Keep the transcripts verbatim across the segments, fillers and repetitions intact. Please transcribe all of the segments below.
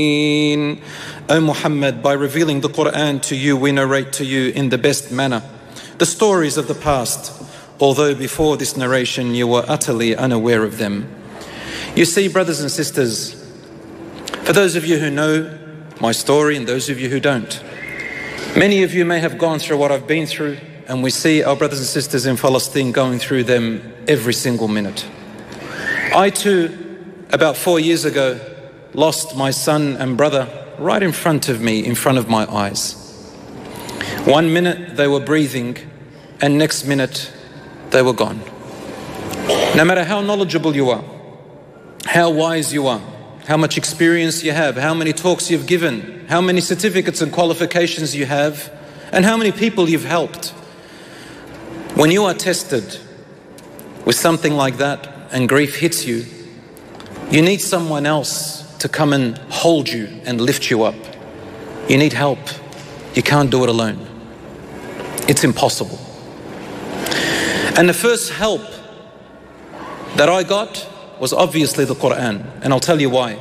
O Muhammad, by revealing the Quran to you, we narrate to you in the best manner the stories of the past, although before this narration you were utterly unaware of them. You see, brothers and sisters, for those of you who know my story and those of you who don't, many of you may have gone through what I've been through, and we see our brothers and sisters in Palestine going through them every single minute. I too, about four years ago, lost my son and brother right in front of me, in front of my eyes. One minute they were breathing, and next minute they were gone. No matter how knowledgeable you are, how wise you are, how much experience you have, how many talks you've given, how many certificates and qualifications you have, and how many people you've helped, when you are tested with something like that and grief hits you, you need someone else to come and hold you and lift you up. You need help. You can't do it alone. It's impossible. And the first help that I got was obviously the Quran, and I'll tell you why.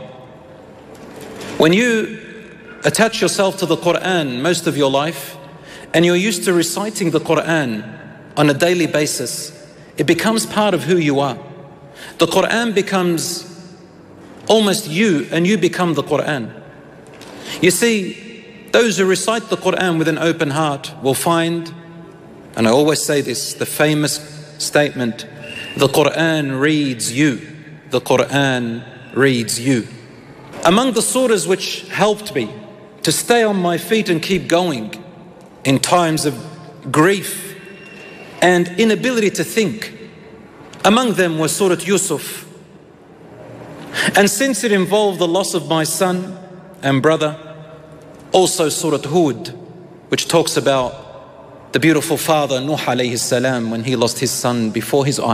When you attach yourself to the Quran most of your life, and you're used to reciting the Quran on a daily basis, it becomes part of who you are. The Quran becomes almost you, and you become the Quran. You see, those who recite the Quran with an open heart will find, and I always say this, the famous statement, the Quran reads you. The Quran reads you. Among the surahs which helped me to stay on my feet and keep going in times of grief and inability to think, among them was Surah Yusuf. And since it involved the loss of my son and brother, also Surah Hud, which talks about the beautiful father Nuh alayhi salam when he lost his son before his eyes.